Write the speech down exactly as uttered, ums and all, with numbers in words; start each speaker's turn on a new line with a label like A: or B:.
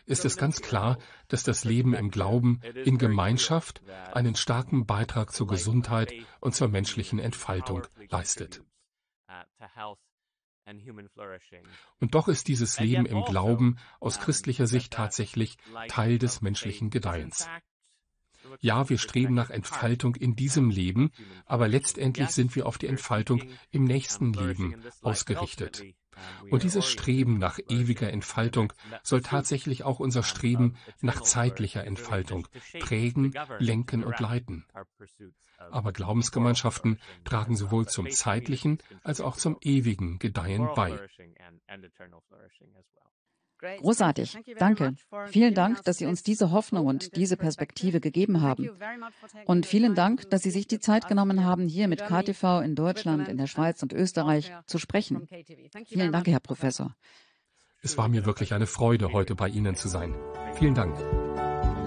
A: ist es ganz klar, dass das Leben im Glauben in Gemeinschaft einen starken Beitrag zur Gesundheit und zur menschlichen Entfaltung leistet. Und doch ist dieses Leben im Glauben aus christlicher Sicht tatsächlich Teil des menschlichen Gedeihens. Ja, wir streben nach Entfaltung in diesem Leben, aber letztendlich sind wir auf die Entfaltung im nächsten Leben ausgerichtet. Und dieses Streben nach ewiger Entfaltung soll tatsächlich auch unser Streben nach zeitlicher Entfaltung prägen, lenken und leiten. Aber Glaubensgemeinschaften tragen sowohl zum zeitlichen als auch zum ewigen Gedeihen bei.
B: Großartig, danke. Vielen Dank, dass Sie uns diese Hoffnung und diese Perspektive gegeben haben. Und vielen Dank, dass Sie sich die Zeit genommen haben, hier mit K T V in Deutschland, in der Schweiz und Österreich zu sprechen. Vielen Dank, Herr Professor.
A: Es war mir wirklich eine Freude, heute bei Ihnen zu sein. Vielen Dank.